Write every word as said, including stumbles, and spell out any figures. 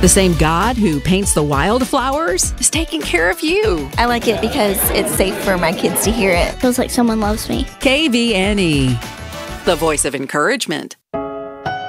The same God who paints the wildflowers is taking care of you. I like it because it's safe for my kids to hear it. Feels like someone loves me. K V N E, the voice of encouragement.